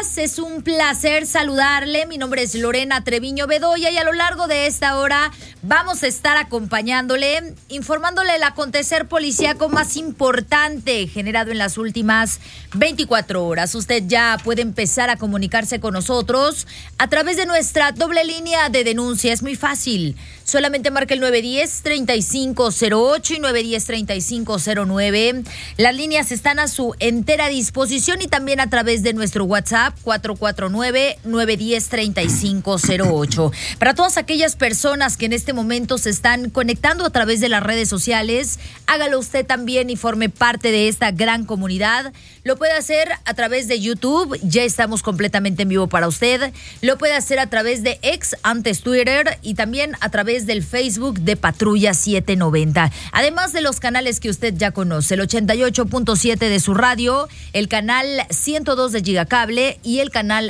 días, es un placer saludarle. Mi nombre es Lorena Treviño Bedoya y a lo largo de esta hora vamos a estar acompañándole, informándole el acontecer policíaco más importante generado en las últimas 24 horas. Usted ya puede empezar a comunicarse con nosotros a través de nuestra doble línea de denuncia. Es muy fácil. Solamente marca el 910-3508 y 910-3509. Las líneas están a su entera disposición y también a través de nuestro WhatsApp 449-910-3508. Para todas aquellas personas que en este momento se están conectando a través de las redes sociales, hágalo usted también y forme parte de esta gran comunidad. Lo puede hacer a través de YouTube, ya estamos completamente en vivo para usted. Lo puede hacer a través de X, antes Twitter, y también a través del Facebook de Patrulla 790. Además de los canales que usted ya conoce, el 88.7 de su radio, el canal 102 de Gigacable y el canal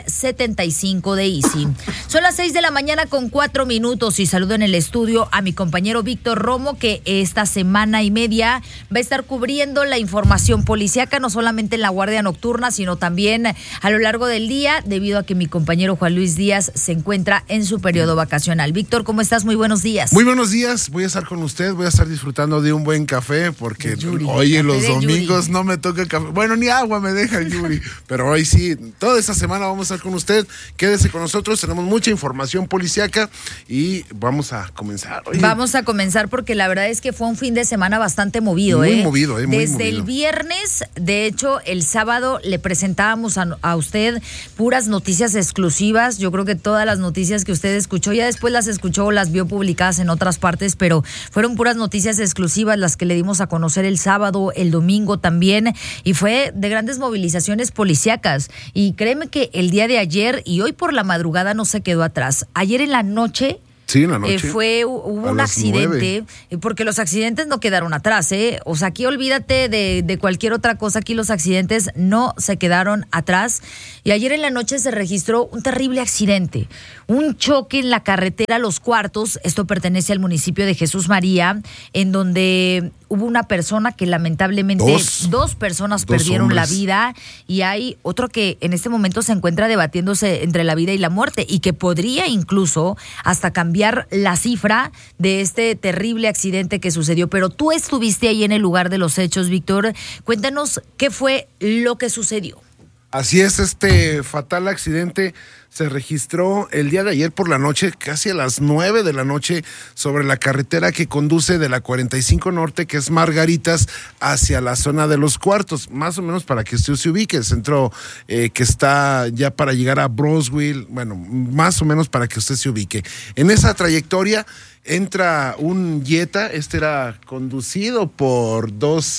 75 de Easy. Son las 6 de la mañana con 4 minutos y saludo en el estudio a mi compañero Víctor Romo, que esta semana y media va a estar cubriendo la información policíaca, no solamente en la guardia nocturna, sino también a lo largo del día, debido a que mi compañero Juan Luis Díaz se encuentra en su periodo vacacional. Víctor, ¿cómo estás? Muy buenos días. Muy buenos días, voy a estar con usted, voy a estar disfrutando de un buen café, porque oye, los domingos Yuri no me toca el café, bueno, ni agua me deja el Yuri, pero hoy sí, toda esta semana vamos a estar con usted, quédese con nosotros, tenemos mucha información policíaca y vamos a comenzar. Oye, vamos a comenzar porque la verdad es que fue un fin de semana bastante movido. Muy movido, muy Desde movido. El viernes, de hecho, el sábado le presentábamos a usted puras noticias exclusivas. Yo creo que todas las noticias que usted escuchó, ya después las escuchó o las vio publicadas en otras partes, pero fueron puras noticias exclusivas las que le dimos a conocer el sábado, el domingo también, y fue de grandes movilizaciones policíacas. Y créeme que el día de ayer y hoy por la madrugada no se quedó atrás. Ayer en la noche, sí, en la noche. Hubo un accidente, 9. Porque los accidentes no quedaron atrás, ¿eh? O sea, aquí olvídate de cualquier otra cosa, aquí los accidentes no se quedaron atrás. Y ayer en la noche se registró un terrible accidente, un choque en la carretera Los Cuartos, esto pertenece al municipio de Jesús María, en donde hubo una persona que lamentablemente, dos personas perdieron la vida, y hay otro que en este momento se encuentra debatiéndose entre la vida y la muerte, y que podría incluso hasta cambiar la cifra de este terrible accidente que sucedió. Pero tú estuviste ahí en el lugar de los hechos, Víctor. Cuéntanos qué fue lo que sucedió. Así es, este fatal accidente se registró el día de ayer por la noche, casi a las 9 de la noche, sobre la carretera que conduce de la 45 Norte, que es Margaritas, hacia la zona de Los Cuartos, más o menos para que usted se ubique, el centro que está ya para llegar a Broswell, bueno, más o menos para que usted se ubique. En esa trayectoria entra un Jetta, era conducido por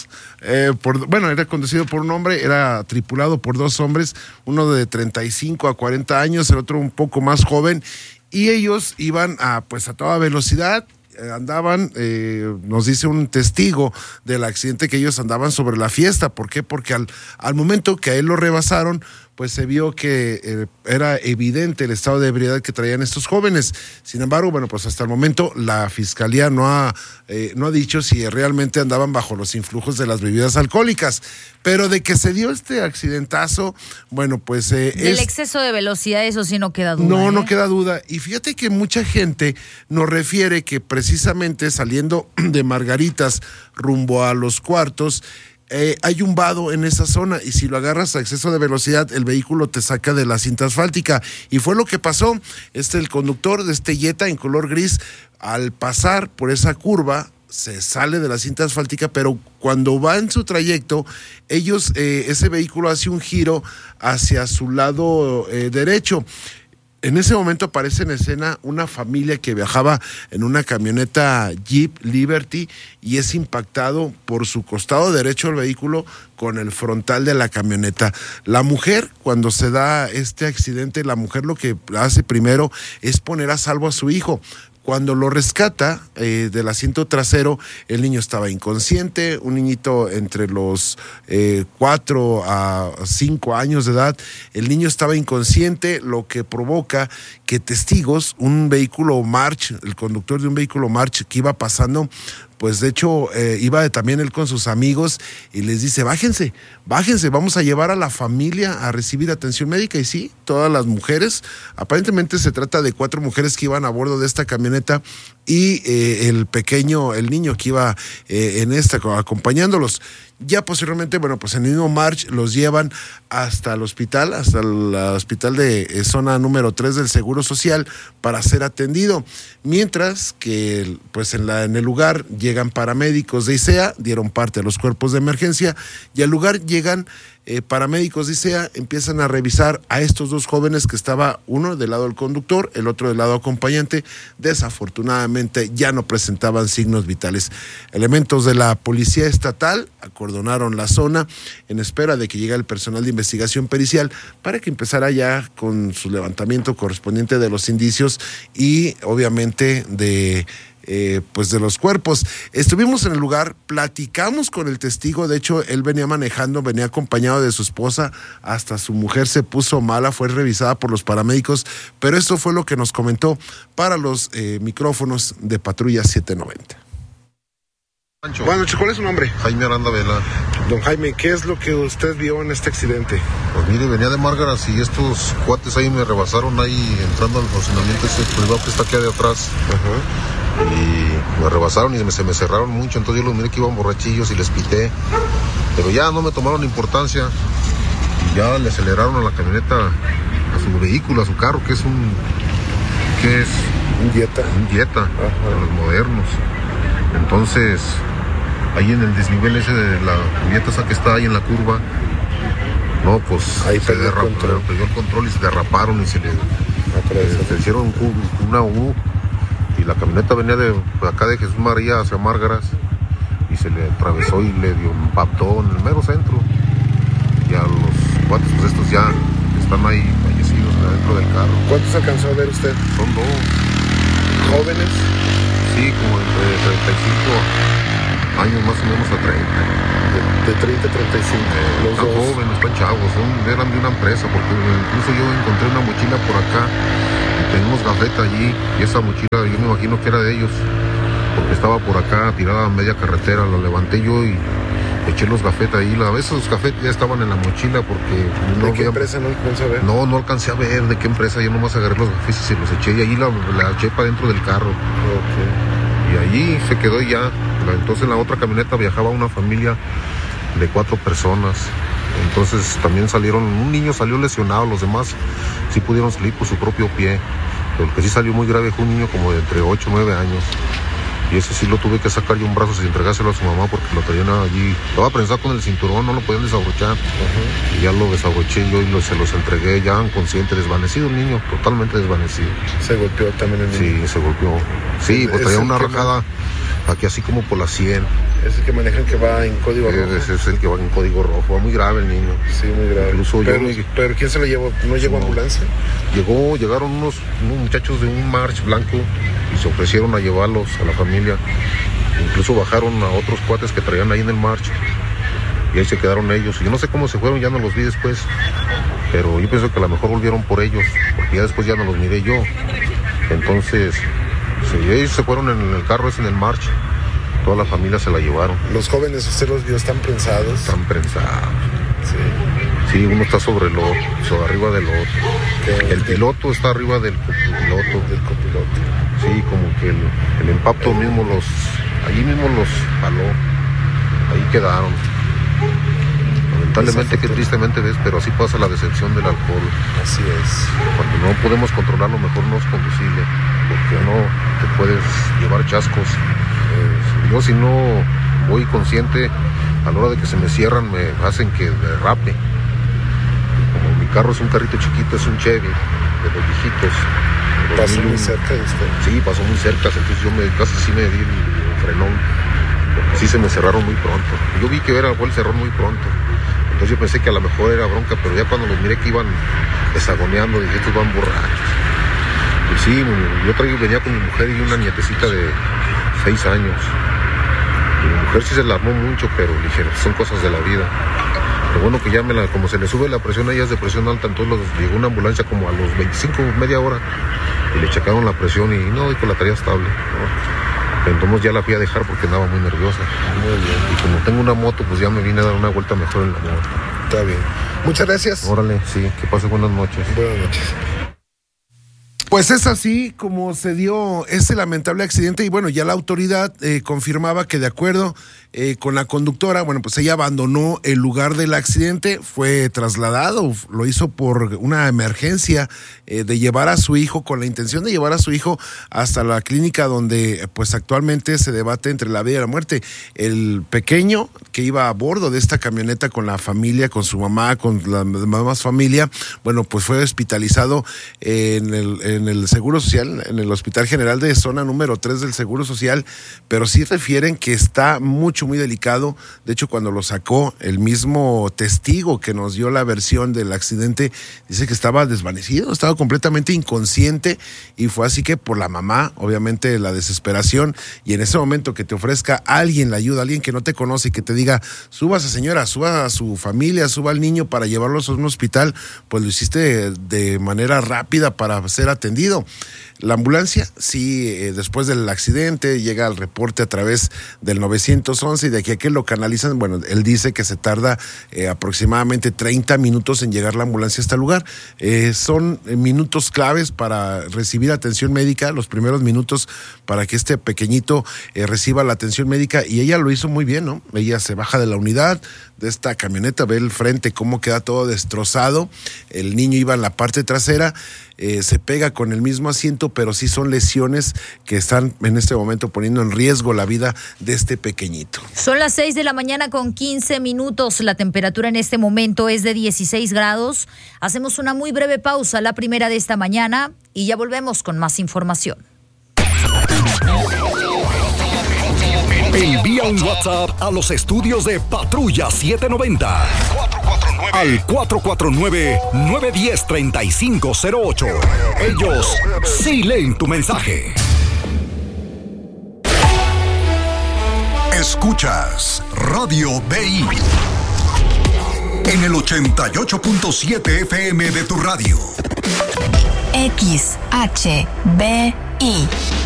era conducido por un hombre, era tripulado por dos hombres, uno de 35 a 40 años, el otro un poco más joven, y ellos iban a toda velocidad. Andaban, nos dice un testigo del accidente, que ellos andaban sobre la fiesta. ¿Por qué? Porque al momento que a él lo rebasaron, pues se vio que era evidente el estado de ebriedad que traían estos jóvenes. Sin embargo, pues hasta el momento la fiscalía no ha dicho si realmente andaban bajo los influjos de las bebidas alcohólicas. Pero de que se dio este accidentazo, del exceso de velocidad, eso sí no queda duda. No queda duda. Y fíjate que mucha gente nos refiere que precisamente saliendo de Margaritas rumbo a Los Cuartos, hay un vado en esa zona, y si lo agarras a exceso de velocidad, el vehículo te saca de la cinta asfáltica, y fue lo que pasó. El conductor de este Jetta en color gris, al pasar por esa curva, se sale de la cinta asfáltica, pero cuando va en su trayecto, ese vehículo hace un giro hacia su lado derecho. En ese momento aparece en escena una familia que viajaba en una camioneta Jeep Liberty, y es impactado por su costado derecho del vehículo con el frontal de la camioneta. La mujer, cuando se da este accidente, la mujer lo que hace primero es poner a salvo a su hijo. Cuando lo rescata del asiento trasero, el niño estaba inconsciente, un niñito entre los 4 a 5 años de edad. El niño estaba inconsciente, lo que provoca que testigos, un vehículo March, el conductor de un vehículo March que iba pasando pues de hecho iba también él con sus amigos y les dice, bájense, vamos a llevar a la familia a recibir atención médica. Y sí, todas las mujeres, aparentemente se trata de 4 mujeres que iban a bordo de esta camioneta y el niño que iba en esta acompañándolos. Ya posteriormente, bueno, pues en el mismo march los llevan hasta el hospital de zona número 3 del Seguro Social para ser atendido. Mientras que pues en el lugar llegan paramédicos de ICEA, dieron parte a los cuerpos de emergencia y al lugar llegan paramédicos de ICEA, empiezan a revisar a estos 2 jóvenes que estaba uno del lado del conductor, el otro del lado acompañante. Desafortunadamente ya no presentaban signos vitales. Elementos de la policía estatal acordonaron la zona en espera de que llegue el personal de investigación pericial para que empezara ya con su levantamiento correspondiente de los indicios y obviamente de los cuerpos. Estuvimos en el lugar, platicamos con el testigo, de hecho él venía manejando, venía acompañado de su esposa, hasta su mujer se puso mala, fue revisada por los paramédicos, pero esto fue lo que nos comentó para los micrófonos de Patrulla 790. Buenas noches, ¿cuál es su nombre? Jaime Aranda Vela. Don Jaime, ¿qué es lo que usted vio en este accidente? Pues mire, venía de Márgaras y estos cuates ahí me rebasaron ahí entrando al estacionamiento ese privado que está aquí de atrás. Y me rebasaron y se me cerraron mucho, entonces yo los miré que iban borrachillos y les pité, pero ya no me tomaron importancia y ya le aceleraron a la camioneta, a su vehículo, a su carro, que es un Jetta, de los modernos. Entonces ahí en el desnivel ese de la cubierta esa que está ahí en la curva, no, pues ahí perdió el control y se derraparon y se hicieron una U. Y la camioneta venía de acá de Jesús María hacia Márgaras y se le atravesó y le dio un impacto en el mero centro. Y a los cuates, pues estos ya están ahí fallecidos dentro del carro. ¿Cuántos alcanzó a ver usted? Son 2. ¿Jóvenes? Sí, como entre 35 años más o menos a 30. De 30 a 35. Están jóvenes, están chavos, eran de una empresa, porque incluso yo encontré una mochila por acá. Tenemos gafeta allí y esa mochila yo me imagino que era de ellos porque estaba por acá tirada a media carretera, la levanté yo y eché los gafetas ahí. A veces los gafetas ya estaban en la mochila porque no ¿de qué empresa no alcancé a ver? No alcancé a ver de qué empresa, yo nomás agarré los gafetas y se los eché y ahí la eché para dentro del carro. Okay. Y allí se quedó ya. Entonces en la otra camioneta viajaba una familia de 4 personas. Entonces también un niño salió lesionado, los demás sí pudieron salir por su propio pie. Pero el que sí salió muy grave fue un niño como de entre 8 o 9 años. Y ese sí lo tuve que sacar yo un brazo y entregárselo a su mamá porque lo traían allí. Estaba prensado con el cinturón, no lo podían desabrochar. Y ya lo desabroché yo y se los entregué ya inconsciente, desvanecido el niño, totalmente desvanecido. ¿Se golpeó también el niño? Sí, se golpeó. Sí, pues traía una rajada aquí así como por la 100. Es el que manejan que va en código rojo. Ese es el que va en código rojo. Va muy grave el niño. Sí, muy grave. Incluso pero ¿quién se lo llevó? ¿No llegó ambulancia? Llegaron unos muchachos de un march blanco y se ofrecieron a llevarlos a la familia. Incluso bajaron a otros cuates que traían ahí en el march y ahí se quedaron ellos. Yo no sé cómo se fueron, ya no los vi después, pero yo pienso que a lo mejor volvieron por ellos, porque ya después ya no los miré yo. Entonces, sí, ellos se fueron en el carro ese en el march. Toda la familia se la llevaron. ¿Los jóvenes usted los vio están prensados? Están prensados. Sí. Sí, uno está sobre el otro, arriba del otro. El piloto está arriba del copiloto. Sí, como que el impacto allí mismo los jaló. Ahí quedaron. Lamentablemente, que tristemente ves, pero así pasa la decepción del alcohol. Así es. Cuando no podemos controlarlo, mejor no es conducible, porque no te puedes llevar chascos. Yo si no voy consciente, a la hora de que se me cierran me hacen que derrape. Como mi carro es un carrito chiquito, es un Chevy de los viejitos. ¿Pasó muy cerca de usted? Sí, pasó muy cerca, entonces yo casi sí me di el frenón, porque sí se me cerraron muy pronto. Yo vi que fue el cerrón muy pronto, entonces yo pensé que a lo mejor era bronca, pero ya cuando los miré que iban desagoneando, dije, estos van borrachos. Y sí, yo venía con mi mujer y una nietecita de 6 años. Y mi mujer sí se alarmó mucho, pero le dije, son cosas de la vida. Lo bueno que ya como se le sube la presión, ella es de presión alta, entonces llegó una ambulancia como a los 25, media hora, y le checaron la presión y no, dijo, la traía estable, ¿no? Entonces ya la fui a dejar porque andaba muy nerviosa. Muy bien. Y como tengo una moto, pues ya me vine a dar una vuelta mejor en la moto. Está bien. Muchas gracias. Órale, sí, que pase buenas noches. Buenas noches. Pues es así como se dio ese lamentable accidente y bueno, ya la autoridad confirmaba que de acuerdo con la conductora, bueno, pues ella abandonó el lugar del accidente, fue trasladado, lo hizo por una emergencia de llevar a su hijo, con la intención de llevar a su hijo hasta la clínica donde pues actualmente se debate entre la vida y la muerte. El pequeño que iba a bordo de esta camioneta con la familia, con su mamá, con la demás familia, bueno, pues fue hospitalizado en el Seguro Social, en el Hospital General de Zona número 3 del Seguro Social, pero sí refieren que está muy delicado. De hecho, cuando lo sacó, el mismo testigo que nos dio la versión del accidente dice que estaba desvanecido, estaba completamente inconsciente y fue así que por la mamá, obviamente la desesperación y en ese momento que te ofrezca alguien la ayuda, alguien que no te conoce y que te diga, suba a esa señora, suba a su familia, suba al niño para llevarlos a un hospital, pues lo hiciste de manera rápida para ser atendido. La ambulancia, sí, después del accidente llega el reporte a través del 911 y de aquí a que lo canalizan, bueno, él dice que se tarda aproximadamente 30 minutos en llegar la ambulancia a este lugar. Son minutos claves para recibir atención médica, los primeros minutos para que este pequeñito reciba la atención médica y ella lo hizo muy bien, ¿no? Ella se baja de la unidad, de esta camioneta, ve el frente cómo queda todo destrozado, el niño iba en la parte trasera, se pega con el mismo asiento, pero sí son lesiones que están en este momento poniendo en riesgo la vida de este pequeñito. Son las 6 de la mañana con 15 minutos, la temperatura en este momento es de 16 grados. Hacemos una muy breve pausa, la primera de esta mañana, y ya volvemos con más información. Envía un WhatsApp a los estudios de Patrulla 790 al 449-910-3508. Ellos sí leen tu mensaje. Escuchas Radio BI en el 88.7 FM de tu radio. XHBI